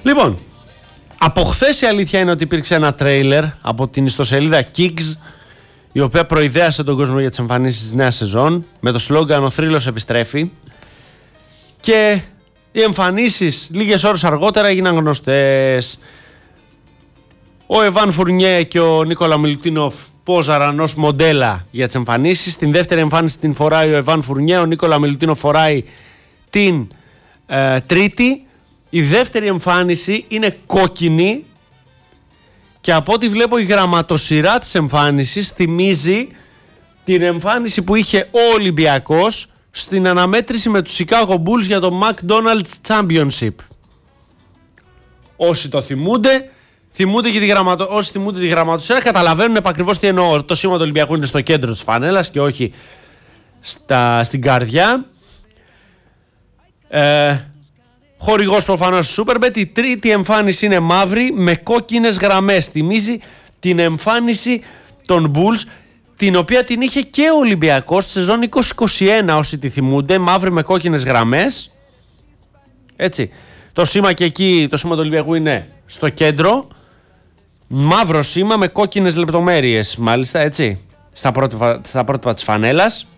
Λοιπόν, από χθες η αλήθεια είναι ότι υπήρξε ένα τρέιλερ από την ιστοσελίδα Kicks, η οποία προειδέασε τον κόσμο για τις εμφανίσεις της νέας σεζόν με το σλόγγαν «Ο θρύλος επιστρέφει». Και οι εμφανίσεις λίγες ώρες αργότερα έγιναν γνωστές. Ο Εβάν Φουρνιέ και ο Νίκολα Μιλουτίνοφ πόζαραν ως μοντέλα για τις εμφανίσεις. Την δεύτερη εμφάνιση την φοράει ο Εβάν Φουρνιέ, ο Νίκολα Μιλουτίνοφ φοράει την τρίτη. Η δεύτερη εμφάνιση είναι κόκκινη και από ό,τι βλέπω η γραμματοσυρά της εμφάνισης θυμίζει την εμφάνιση που είχε ο Ολυμπιακός στην αναμέτρηση με τους Chicago Bulls για το McDonald's Championship. Όσοι το θυμούνται, όσοι θυμούνται τη γραμματοσυρά καταλαβαίνουν επακριβώς τι εννοώ. Το σήμα του Ολυμπιακού είναι στο κέντρο της φανέλας και όχι στην καρδιά. Χορηγός προφανώς Superbet. Η τρίτη εμφάνιση είναι μαύρη με κόκκινες γραμμές. Θυμίζει την εμφάνιση των Bulls, την οποία την είχε και ο Ολυμπιακός στη σεζόν 2021, όσοι τη θυμούνται, μαύρη με κόκκινες γραμμές. Έτσι. Το σήμα και εκεί, το σήμα του Ολυμπιακού είναι στο κέντρο. Μαύρο σήμα με κόκκινες λεπτομέρειες, μάλιστα, έτσι, στα πρότυπα της φανέλας.